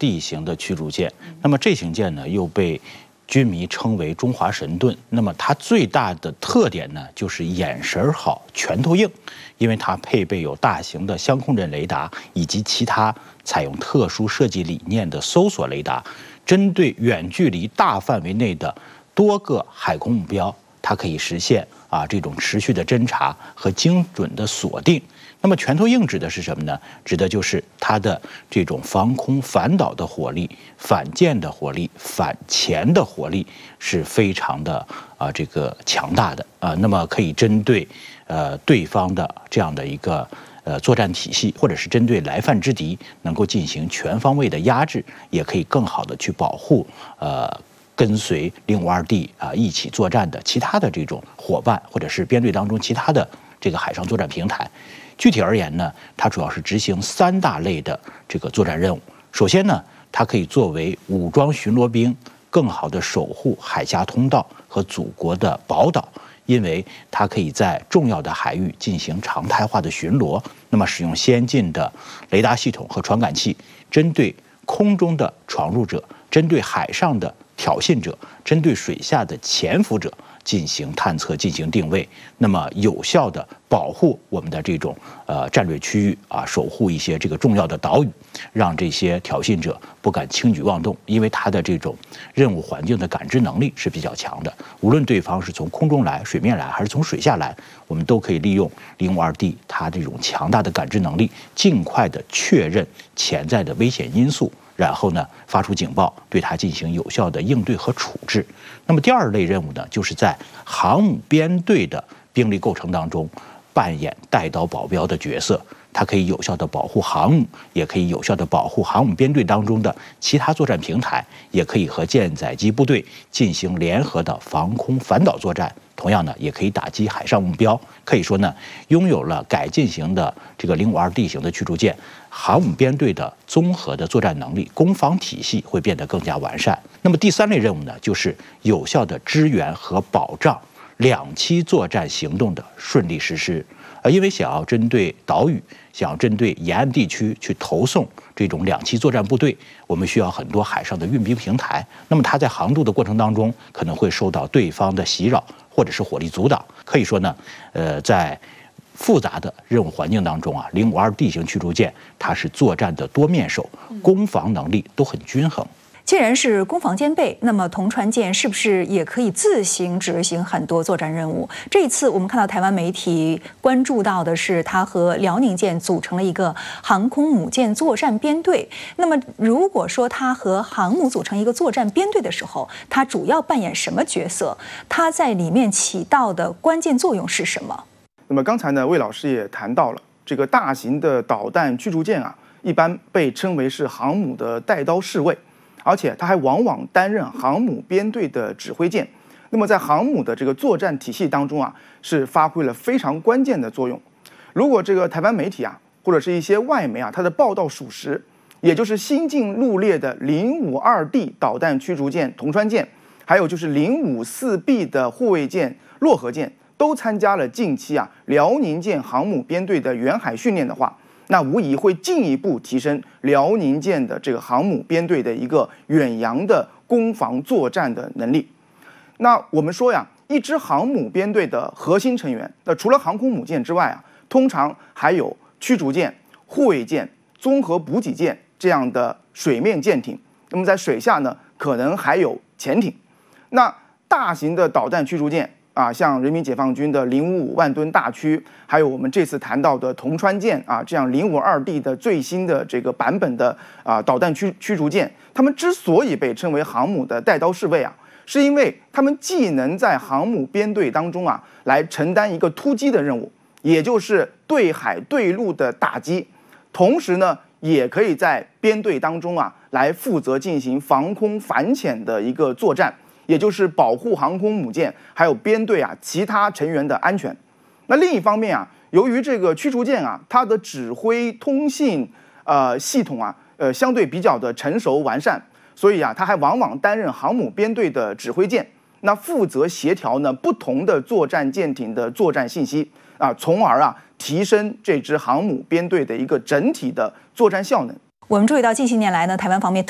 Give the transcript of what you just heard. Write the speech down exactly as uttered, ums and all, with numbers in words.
D 型的驱逐舰。那么这型舰呢，又被军迷称为中华神盾。那么它最大的特点呢，就是眼神好、拳头硬，因为它配备有大型的相控阵雷达以及其他采用特殊设计理念的搜索雷达，针对远距离大范围内的多个海空目标，它可以实现啊这种持续的侦察和精准的锁定。那么拳头硬指的是什么呢？指的就是它的这种防空反导的火力、反舰的火力、反潜的火力是非常的啊这个强大的啊。那么可以针对呃对方的这样的一个呃作战体系，或者是针对来犯之敌，能够进行全方位的压制，也可以更好的去保护呃跟随零五二 D 啊一起作战的其他的这种伙伴，或者是编队当中其他的这个海上作战平台。具体而言呢，它主要是执行三大类的这个作战任务。首先呢，它可以作为武装巡逻兵，更好的守护海峡通道和祖国的宝岛，因为它可以在重要的海域进行常态化的巡逻。那么，使用先进的雷达系统和传感器，针对空中的闯入者，针对海上的挑衅者，针对水下的潜伏者进行探测、进行定位，那么有效的保护我们的这种呃战略区域啊，守护一些这个重要的岛屿，让这些挑衅者不敢轻举妄动，因为他的这种任务环境的感知能力是比较强的。无论对方是从空中来、水面来，还是从水下来，我们都可以利用零五二 D 它这种强大的感知能力，尽快的确认潜在的危险因素。然后呢，发出警报，对它进行有效的应对和处置。那么第二类任务呢，就是在航母编队的兵力构成当中，扮演带刀保镖的角色。它可以有效的保护航母，也可以有效的保护航母编队当中的其他作战平台，也可以和舰载机部队进行联合的防空反导作战。同样呢，也可以打击海上目标。可以说呢，拥有了改进型的这个零五二 D 型的驱逐舰，航母编队的综合的作战能力、攻防体系会变得更加完善。那么第三类任务呢，就是有效的支援和保障两栖作战行动的顺利实施。呃，因为想要针对岛屿、想要针对沿岸地区去投送这种两栖作战部队，我们需要很多海上的运兵平台。那么它在航渡的过程当中，可能会受到对方的袭扰或者是火力阻挡。可以说呢，呃，在复杂的任务环境当中啊，零五二 D 型驱逐舰它是作战的多面手，攻防能力都很均衡。 既然是攻防兼备，那么同船舰是不是也可以自行执行很多作战任务？这一次我们看到台湾媒体关注到的是，它和辽宁舰组成了一个航空母舰作战编队。那么如果说它和航母组成一个作战编队的时候，它主要扮演什么角色？它在里面起到的关键作用是什么？ 那么刚才呢，魏老师也谈到了这个大型的导弹驱逐舰啊，一般被称为是航母的带刀侍卫。而且它还往往担任航母编队的指挥舰，那么在航母的这个作战体系当中啊，是发挥了非常关键的作用。如果这个台湾媒体啊，或者是一些外媒啊，它的报道属实，也就是新进入列的零五二 D 导弹驱逐舰同川舰，还有就是零五四 B 的护卫舰洛河舰，都参加了近期啊辽宁舰航母编队的远海训练的话，那无疑会进一步提升辽宁舰的这个航母编队的一个远洋的攻防作战的能力。那我们说呀，一支航母编队的核心成员，那除了航空母舰之外啊，通常还有驱逐舰、护卫舰、综合补给舰这样的水面舰艇。那么在水下呢，可能还有潜艇。那大型的导弹驱逐舰啊，像人民解放军的零五五万吨大驱，还有我们这次谈到的同川舰啊，这样零五二 D 的最新的这个版本的啊导弹驱驱逐舰，他们之所以被称为航母的带刀侍卫啊，是因为他们既能在航母编队当中啊来承担一个突击的任务，也就是对海对陆的打击，同时呢，也可以在编队当中啊来负责进行防空反潜的一个作战。也就是保护航空母舰还有编队啊其他成员的安全。那另一方面啊，由于这个驱逐舰啊，它的指挥通信呃系统啊，呃相对比较的成熟完善，所以啊，它还往往担任航母编队的指挥舰，那负责协调呢不同的作战舰艇的作战信息啊，从而啊提升这支航母编队的一个整体的作战效能。 我们注意到近些年来呢，台湾方面特